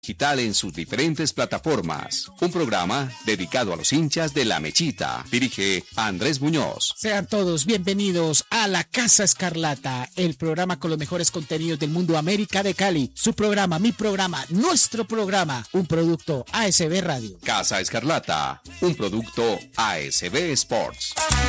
digital en sus diferentes plataformas. Un programa dedicado a los hinchas de La Mechita. Dirige Andrés Muñoz. Sean todos bienvenidos a La Casa Escarlata, el programa con los mejores contenidos del mundo América de Cali. Su programa, mi programa, nuestro programa, un producto ASB Radio. Casa Escarlata, un producto ASB Sports.